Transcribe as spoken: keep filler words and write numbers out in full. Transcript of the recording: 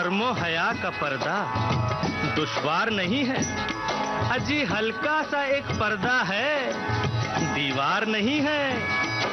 शर्मो हया का पर्दा दुश्वार नहीं है, अजी हल्का सा एक पर्दा है, दीवार नहीं है।